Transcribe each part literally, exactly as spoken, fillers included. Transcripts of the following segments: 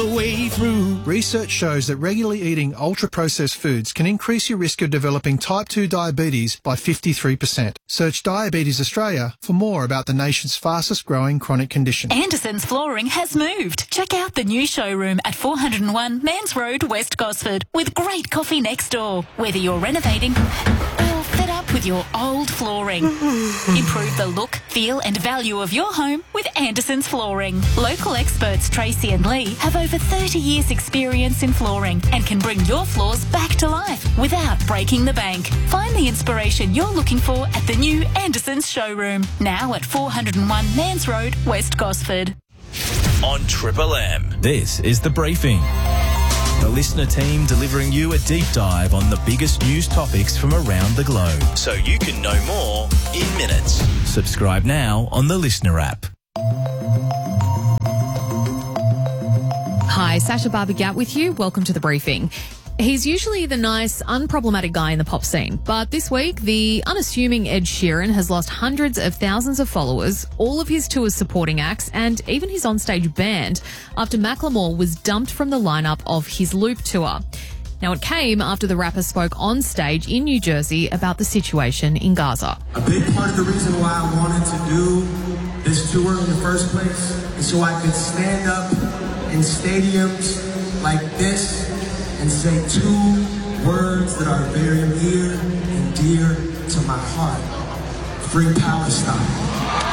the way through. Research shows that regularly eating ultra-processed foods can increase your risk of developing type two diabetes by fifty-three percent. Search Diabetes Australia for more about the nation's fastest growing chronic condition. Anderson's Flooring has moved. Check out the new showroom at four oh one Mans Road, West Gosford, with great coffee next door. Whether you're renovating or fed up with your old flooring, improve the look, feel and value of your home with Anderson's Flooring. Local experts Tracy and Lee have over thirty years experience in flooring and can bring your floors back to life without breaking the bank. Find the inspiration you're looking for at the new Anderson's showroom, now at four oh one Mans Road, West Gosford. On Triple M, this is The Briefing. The listener team delivering you a deep dive on the biggest news topics from around the globe, so you can know more in minutes. Subscribe now on the Listener app. Hi, Sasha Barbagat with you. Welcome to The Briefing. He's usually the nice, unproblematic guy in the pop scene, but this week, the unassuming Ed Sheeran has lost hundreds of thousands of followers, all of his tour's supporting acts, and even his onstage band after Macklemore was dumped from the lineup of his Loop tour. Now, it came after the rapper spoke on stage in New Jersey about the situation in Gaza. A big part of the reason why I wanted to do this tour in the first place is so I could stand up in stadiums like this and say two words that are very near and dear to my heart. Free Palestine.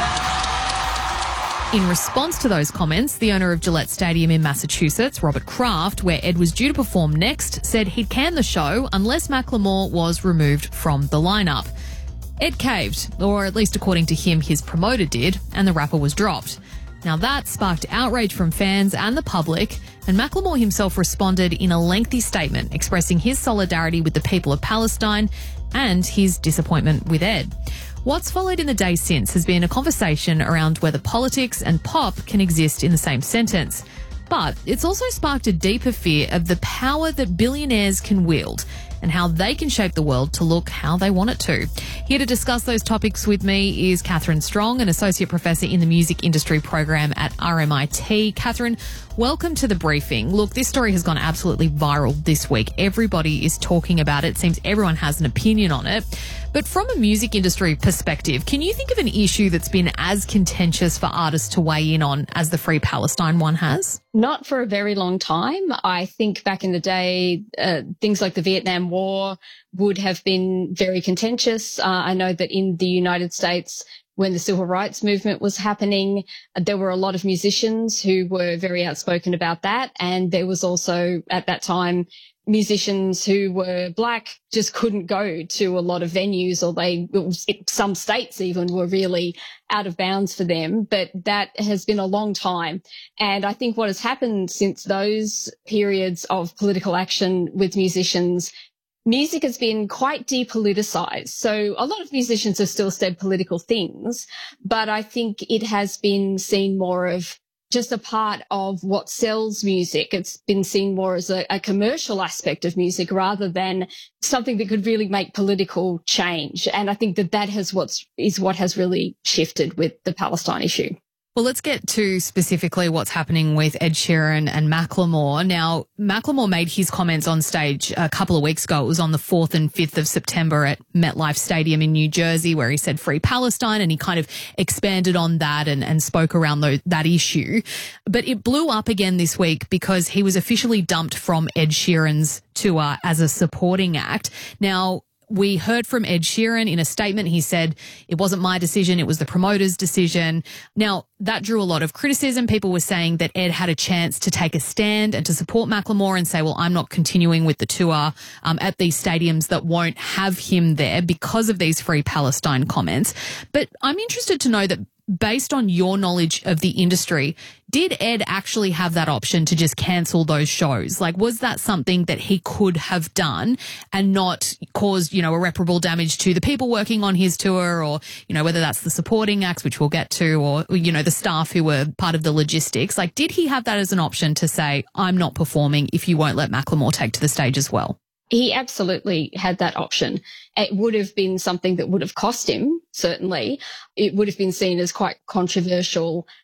In response to those comments, the owner of Gillette Stadium in Massachusetts, Robert Kraft, where Ed was due to perform next, said he'd can the show unless Macklemore was removed from the lineup. Ed caved, or at least according to him, his promoter did, and the rapper was dropped. Now that sparked outrage from fans and the public, and Macklemore himself responded in a lengthy statement expressing his solidarity with the people of Palestine and his disappointment with Ed. What's followed in the days since has been a conversation around whether politics and pop can exist in the same sentence. But it's also sparked a deeper fear of the power that billionaires can wield and how they can shape the world to look how they want it to. Here to discuss those topics with me is Catherine Strong, an Associate Professor in the Music Industry Program at R M I T. Catherine, welcome to The Briefing. Look, this story has gone absolutely viral this week. Everybody is talking about it. Seems everyone has an opinion on it. But from a music industry perspective, can you think of an issue that's been as contentious for artists to weigh in on as the Free Palestine one has? Not for a very long time. I think back in the day, uh, things like the Vietnam War would have been very contentious. Uh, I know that in the United States, when the civil rights movement was happening, there were a lot of musicians who were very outspoken about that. And there was also, at that time, musicians who were black just couldn't go to a lot of venues, or they, some states even were really out of bounds for them. But that has been a long time. And I think what has happened since those periods of political action with musicians, music has been quite depoliticized. So a lot of musicians have still said political things, but I think it has been seen more of just a part of what sells music. It's been seen more as a, a commercial aspect of music rather than something that could really make political change. And I think that that has what's, is what has really shifted with the Palestine issue. Well, let's get to specifically what's happening with Ed Sheeran and Macklemore. Now, Macklemore made his comments on stage a couple of weeks ago. It was on the fourth and fifth of September at MetLife Stadium in New Jersey, where he said Free Palestine, and he kind of expanded on that and, and spoke around the, that issue. But it blew up again this week because he was officially dumped from Ed Sheeran's tour as a supporting act. Now, we heard from Ed Sheeran in a statement. He said, it wasn't my decision, it was the promoter's decision. Now, that drew a lot of criticism. People were saying that Ed had a chance to take a stand and to support Macklemore and say, well, I'm not continuing with the tour um, at these stadiums that won't have him there because of these Free Palestine comments. But I'm interested to know that, based on your knowledge of the industry, did Ed actually have that option to just cancel those shows? Like, was that something that he could have done and not caused, you know, irreparable damage to the people working on his tour, or, you know, whether that's the supporting acts, which we'll get to, or, you know, the staff who were part of the logistics? Like, did he have that as an option to say, I'm not performing if you won't let Macklemore take to the stage as well? He absolutely had that option. It would have been something that would have cost him, certainly. It would have been seen as quite controversial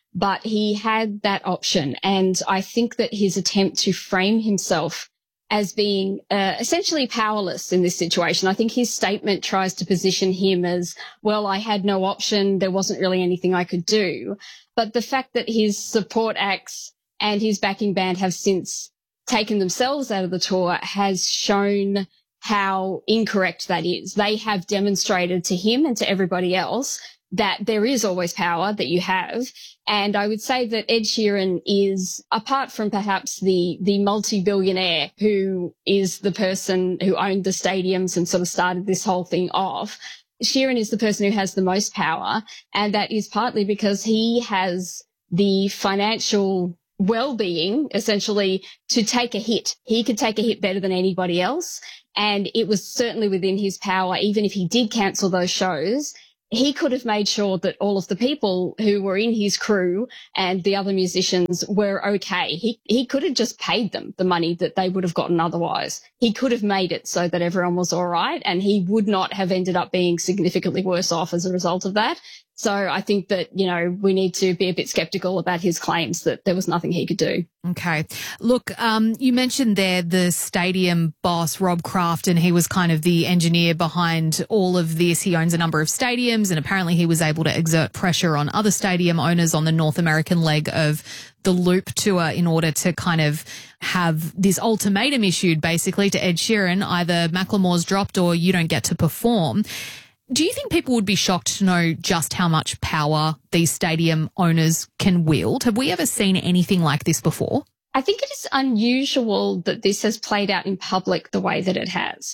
but he had that option. And I think that his attempt to frame himself as being uh, essentially powerless in this situation. I think his statement tries to position him as, well, I had no option. There wasn't really anything I could do. But the fact that his support acts and his backing band have since taken themselves out of the tour has shown how incorrect that is. They have demonstrated to him and to everybody else that there is always power that you have. And I would say that Ed Sheeran is, apart from perhaps the, the multi-billionaire who is the person who owned the stadiums and sort of started this whole thing off, Sheeran is the person who has the most power. And that is partly because he has the financial well-being, essentially, to take a hit. He could take a hit better than anybody else. And it was certainly within his power, even if he did cancel those shows, he could have made sure that all of the people who were in his crew and the other musicians were okay. He he could have just paid them the money that they would have gotten otherwise. He could have made it so that everyone was all right, and he would not have ended up being significantly worse off as a result of that. So I think that, you know, we need to be a bit skeptical about his claims that there was nothing he could do. Okay. Look, um, you mentioned there the stadium boss, Rob Kraft, and he was kind of the engineer behind all of this. He owns a number of stadiums, and apparently he was able to exert pressure on other stadium owners on the North American leg of the Loop tour in order to kind of have this ultimatum issued basically to Ed Sheeran, either Macklemore's dropped or you don't get to perform. Do you think people would be shocked to know just how much power these stadium owners can wield? Have we ever seen anything like this before? I think it is unusual that this has played out in public the way that it has.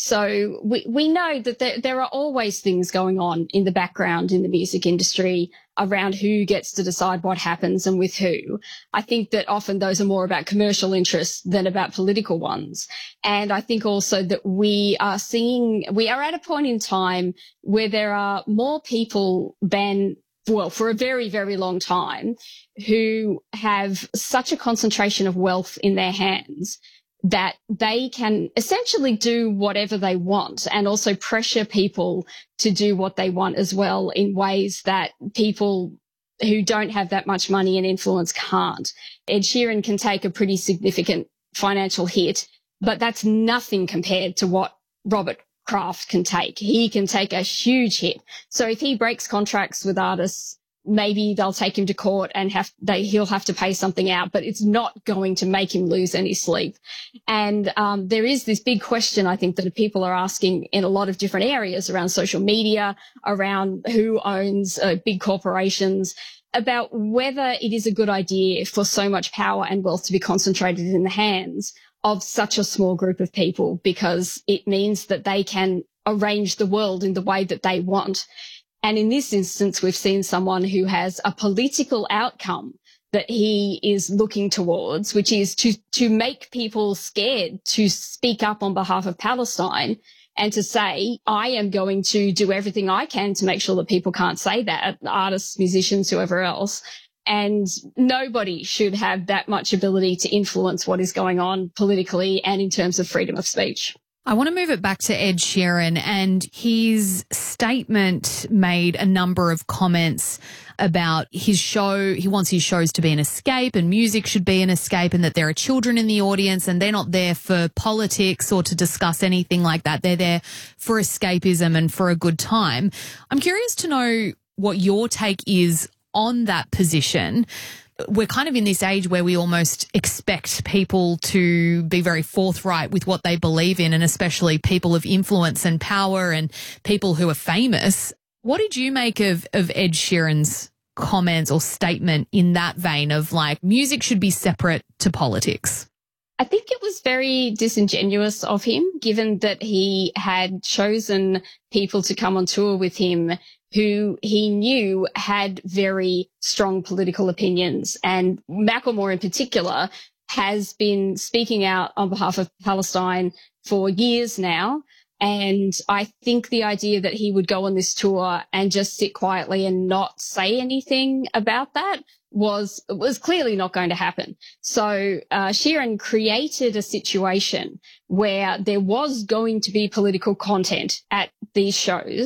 So we, we know that there, there are always things going on in the background in the music industry around who gets to decide what happens and with who. I think that often those are more about commercial interests than about political ones. And I think also that we are seeing, we are at a point in time where there are more people than, well, for a very, very long time, who have such a concentration of wealth in their hands that they can essentially do whatever they want and also pressure people to do what they want as well in ways that people who don't have that much money and influence can't. Ed Sheeran can take a pretty significant financial hit, but that's nothing compared to what Robert Kraft can take. He can take a huge hit. So if he breaks contracts with artists, maybe they'll take him to court and have they he'll have to pay something out, but it's not going to make him lose any sleep. And um, there is this big question, I think, that people are asking in a lot of different areas around social media, around who owns uh, big corporations, about whether it is a good idea for so much power and wealth to be concentrated in the hands of such a small group of people, because it means that they can arrange the world in the way that they want. And in this instance, we've seen someone who has a political outcome that he is looking towards, which is to, to make people scared to speak up on behalf of Palestine and to say, I am going to do everything I can to make sure that people can't say that, artists, musicians, whoever else. And nobody should have that much ability to influence what is going on politically and in terms of freedom of speech. I want to move it back to Ed Sheeran, and his statement made a number of comments about his show. He wants his shows to be an escape, and music should be an escape, and that there are children in the audience and they're not there for politics or to discuss anything like that. They're there for escapism and for a good time. I'm curious to know what your take is on that position. We're kind of in this age where we almost expect people to be very forthright with what they believe in, and especially people of influence and power and people who are famous. What did you make of, of Ed Sheeran's comments or statement in that vein of like music should be separate to politics? I think it was very disingenuous of him, given that he had chosen people to come on tour with him who he knew had very strong political opinions. And Macklemore in particular has been speaking out on behalf of Palestine for years now. And I think the idea that he would go on this tour and just sit quietly and not say anything about that was was clearly not going to happen. So uh, Sheeran created a situation where there was going to be political content at these shows,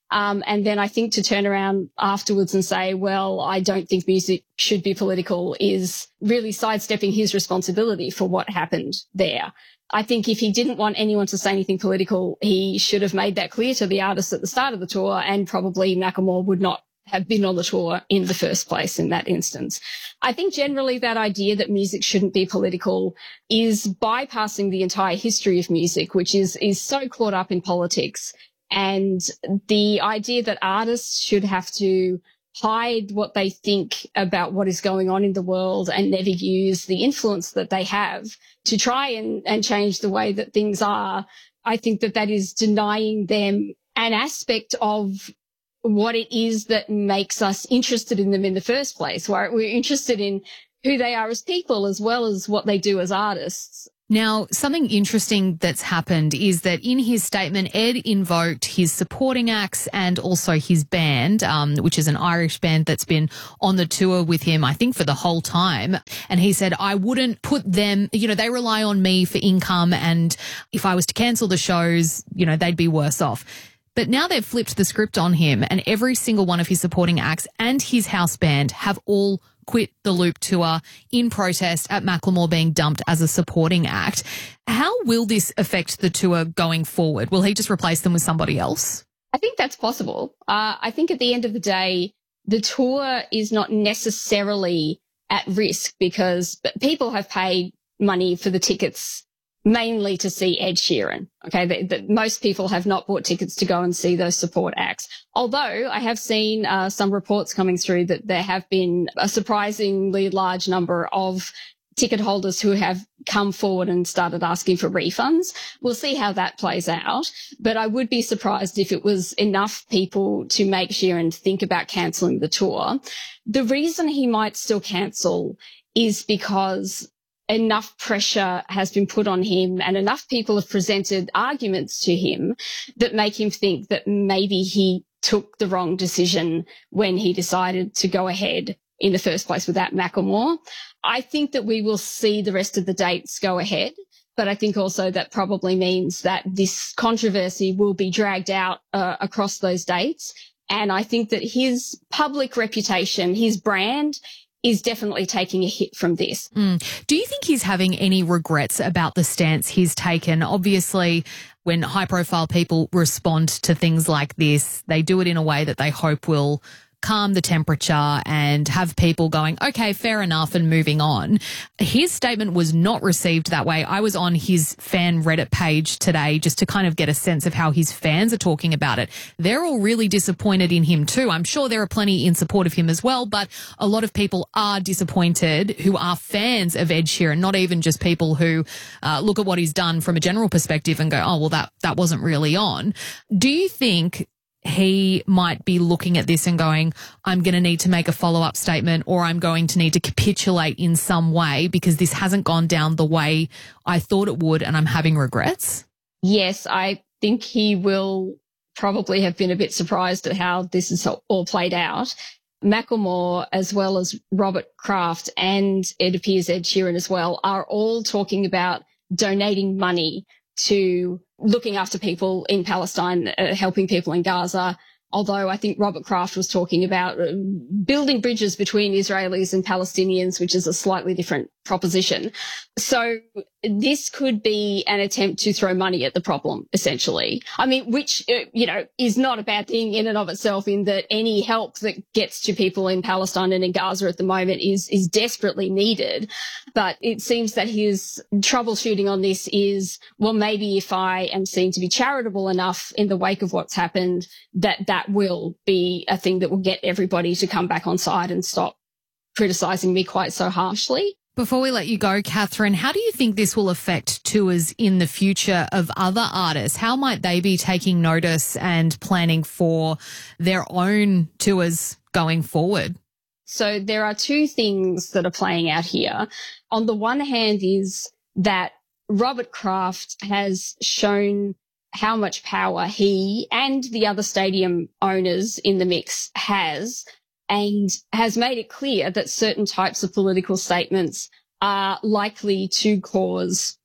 Um, and then I think to turn around afterwards and say, well, I don't think music should be political is really sidestepping his responsibility for what happened there. I think if he didn't want anyone to say anything political, he should have made that clear to the artists at the start of the tour, and probably Macklemore would not have been on the tour in the first place in that instance. I think generally that idea that music shouldn't be political is bypassing the entire history of music, which is, is so caught up in politics. And the idea that artists should have to hide what they think about what is going on in the world and never use the influence that they have to try and, and change the way that things are, I think that that is denying them an aspect of what it is that makes us interested in them in the first place, where we're interested in who they are as people as well as what they do as artists. Now, something interesting that's happened is that in his statement, Ed invoked his supporting acts and also his band, um, which is an Irish band that's been on the tour with him, I think, for the whole time. And he said, I wouldn't put them, you know, they rely on me for income, and if I was to cancel the shows, you know, they'd be worse off. But now they've flipped the script on him, and every single one of his supporting acts and his house band have all quit the Loop tour in protest at Macklemore being dumped as a supporting act. How will this affect the tour going forward? Will he just replace them with somebody else? I think that's possible. Uh, I think at the end of the day, the tour is not necessarily at risk because people have paid money for the tickets mainly to see Ed Sheeran. Okay, that, that most people have not bought tickets to go and see those support acts. Although I have seen uh, some reports coming through that there have been a surprisingly large number of ticket holders who have come forward and started asking for refunds. We'll see how that plays out. But I would be surprised if it was enough people to make Sheeran think about cancelling the tour. The reason he might still cancel is because enough pressure has been put on him and enough people have presented arguments to him that make him think that maybe he took the wrong decision when he decided to go ahead in the first place without Macklemore. I think that we will see the rest of the dates go ahead, but I think also that probably means that this controversy will be dragged out uh, across those dates. And I think that his public reputation, his brand, is definitely taking a hit from this. Mm. Do you think he's having any regrets about the stance he's taken? Obviously, when high-profile people respond to things like this, they do it in a way that they hope will calm the temperature and have people going, okay, fair enough, and moving on. His statement was not received that way. I was on his fan Reddit page today just to kind of get a sense of how his fans are talking about it. They're all really disappointed in him too. I'm sure there are plenty in support of him as well, but a lot of people are disappointed who are fans of Ed Sheeran, not even just people who uh, look at what he's done from a general perspective and go, oh, well, that, that wasn't really on. Do you think he might be looking at this and going, I'm going to need to make a follow-up statement, or I'm going to need to capitulate in some way because this hasn't gone down the way I thought it would and I'm having regrets? Yes, I think he will probably have been a bit surprised at how this is all played out. Macklemore, as well as Robert Kraft and it appears Ed Sheeran as well, are all talking about donating money to looking after people in Palestine, uh, helping people in Gaza. Although I think Robert Kraft was talking about uh, building bridges between Israelis and Palestinians, which is a slightly different proposition. So this could be an attempt to throw money at the problem, essentially. I mean, which, uh, you know, is not a bad thing in and of itself, in that any help that gets to people in Palestine and in Gaza at the moment is, is desperately needed. But it seems that his troubleshooting on this is, well, maybe if I am seen to be charitable enough in the wake of what's happened, that that will be a thing that will get everybody to come back on side and stop criticising me quite so harshly. Before we let you go, Catherine, how do you think this will affect tours in the future of other artists? How might they be taking notice and planning for their own tours going forward? So there are two things that are playing out here. On the one hand is that Robert Kraft has shown how much power he and the other stadium owners in the mix has, and has made it clear that certain types of political statements are likely to cause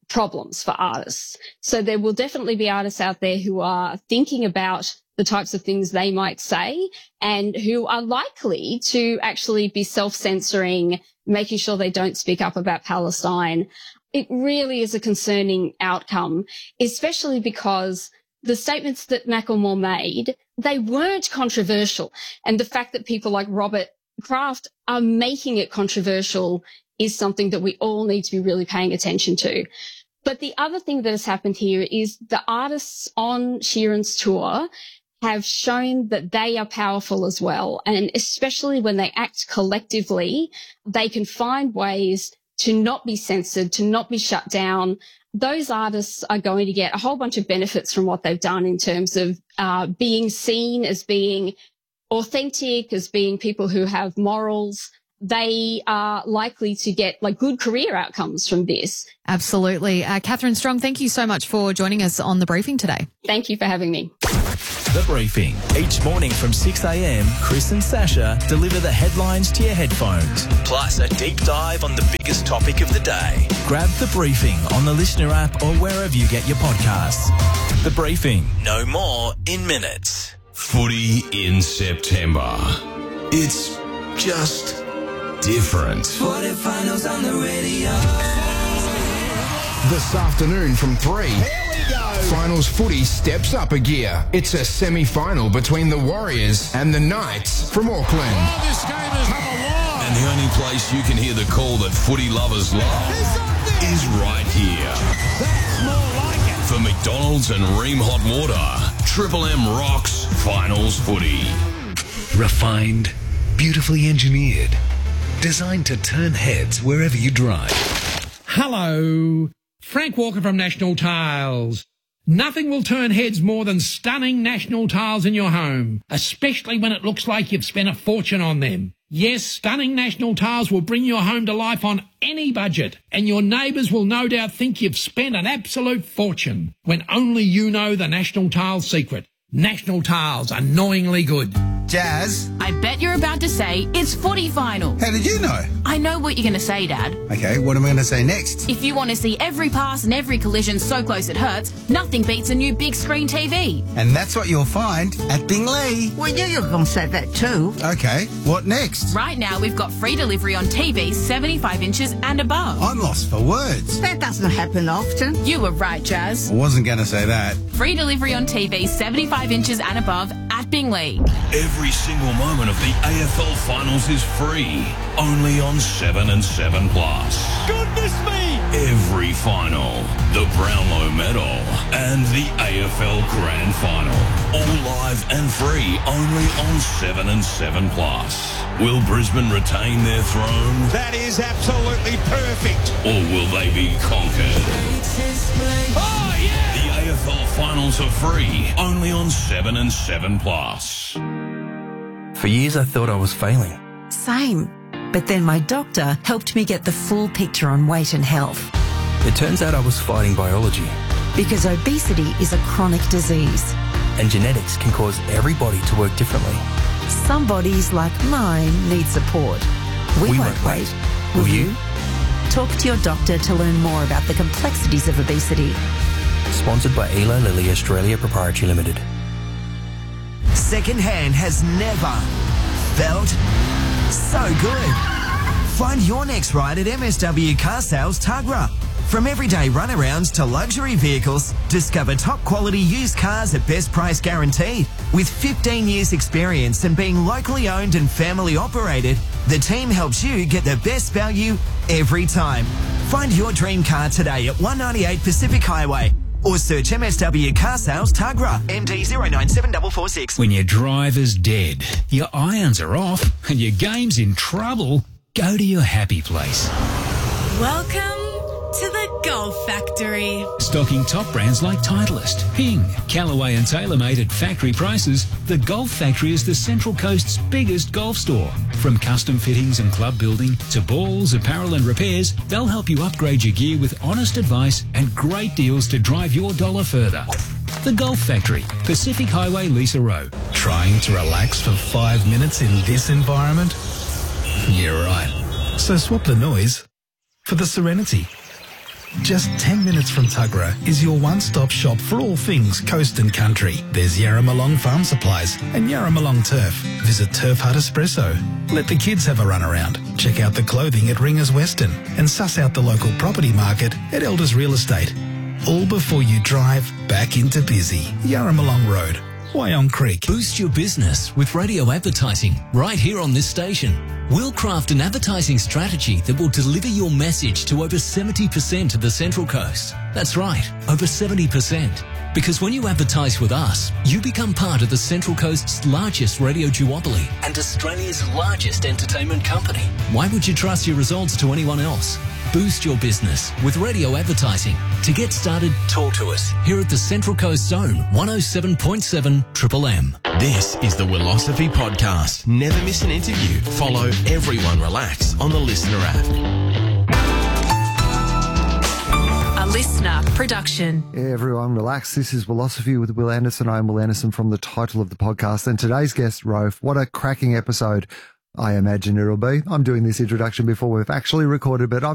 problems for artists. So there will definitely be artists out there who are thinking about the types of things they might say and who are likely to actually be self-censoring, making sure they don't speak up about Palestine. It really is a concerning outcome, especially because the statements that Macklemore made, they weren't controversial. And the fact that people like Robert Kraft are making it controversial is something that we all need to be really paying attention to. But the other thing that has happened here is the artists on Sheeran's tour have shown that they are powerful as well. And especially when they act collectively, they can find ways to not be censored, to not be shut down. Those artists are going to get a whole bunch of benefits from what they've done in terms of uh, being seen as being authentic, as being people who have morals. They are likely to get like good career outcomes from this. Absolutely. Uh, Catherine Strong, thank you so much for joining us on The Briefing today. Thank you for having me. The Briefing. Each morning from six a m, Chris and Sasha deliver the headlines to your headphones, plus a deep dive on the biggest topic of the day. Grab The Briefing on the Listener app or wherever you get your podcasts. The Briefing. No more in minutes. Footy in September. It's just different. Footy finals on the radio. This afternoon from three. Finals footy steps up a gear. It's a semi-final between the Warriors and the Knights from Auckland. Oh, this game has come alive. And the only place you can hear the call that footy lovers love is right here. That's more like it. For McDonald's and Ream Hot Water, Triple M rocks Finals footy. Refined, beautifully engineered, designed to turn heads wherever you drive. Hello, Frank Walker from National Tiles. Nothing will turn heads more than stunning National Tiles in your home, especially when it looks like you've spent a fortune on them. Yes, stunning National Tiles will bring your home to life on any budget, and your neighbours will no doubt think you've spent an absolute fortune, when only you know the National Tiles secret. National Tiles, annoyingly good. Jazz? I bet you're about to say it's footy final. How did you know? I know what you're going to say, Dad. Okay, what am I going to say next? If you want to see every pass and every collision so close it hurts, nothing beats a new big screen T V. And that's what you'll find at Bingley. Well, yeah, you're going to say that too. Okay, what next? Right now, we've got free delivery on T Vs seventy-five inches and above. I'm lost for words. That doesn't happen often. You were right, Jazz. I wasn't going to say that. Free delivery on T Vs seventy-five inches and above at Bingley. Every single moment of the A F L Finals is free, only on seven and seven plus. Goodness me! Every final, the Brownlow Medal, and the A F L Grand Final, all live and free, only on seven and seven plus. Will Brisbane retain their throne? That is absolutely perfect. Or will they be conquered? Oh, yeah! The A F L Finals are free, only on seven and seven plus. For years I thought I was failing. Same. But then my doctor helped me get the full picture on weight and health. It turns out I was fighting biology. Because obesity is a chronic disease. And genetics can cause every body to work differently. Some bodies, like mine, need support. We, we won't wait. wait. Will, Will you? you? Talk to your doctor to learn more about the complexities of obesity. Sponsored by Eli Lilly Australia Proprietary Limited. Secondhand has never felt so good. Find your next ride at M S W Car Sales Tuggerah. From everyday runarounds to luxury vehicles, discover top quality used cars at best price guaranteed. With fifteen years experience and being locally owned and family operated, the team helps you get the best value every time. Find your dream car today at one ninety-eight Pacific Highway or search M S W Car Sales Tuggerah, M D zero nine seven four four six. When your driver's dead, your irons are off and your game's in trouble, go to your happy place. Welcome to the Golf Factory. Stocking top brands like Titleist, Ping, Callaway and TaylorMade at factory prices, the Golf Factory is the Central Coast's biggest golf store. From custom fittings and club building to balls, apparel and repairs, they'll help you upgrade your gear with honest advice and great deals to drive your dollar further. The Golf Factory, Pacific Highway, Lisa Row. Trying to relax for five minutes in this environment? You're right. So swap the noise for the serenity. Just ten minutes from Tuggerah is your one-stop shop for all things coast and country. There's Yarramalong Farm Supplies and Yarramalong Turf. Visit Turf Hut Espresso. Let the kids have a run around. Check out the clothing at Ringers Western and suss out the local property market at Elders Real Estate. All before you drive back into busy Yarramalong Road, Wyong Creek. Boost your business with radio advertising right here on this station. We'll craft an advertising strategy that will deliver your message to over seventy percent of the Central Coast. That's right, over seventy percent. Because when you advertise with us, you become part of the Central Coast's largest radio duopoly and Australia's largest entertainment company. Why would you trust your results to anyone else? Boost your business with radio advertising. To get started, talk to us here at the Central Coast Zone, one oh seven point seven Triple M. This is the Willosophy Podcast. Never miss an interview. Follow Everyone Relax on the Listener app. A listener production. Yeah, everyone relax. This is Willosophy with Will Anderson. I'm Will Anderson from the title of the podcast. And today's guest, Rofe, what a cracking episode I imagine it'll be. I'm doing this introduction before we've actually recorded, but I'm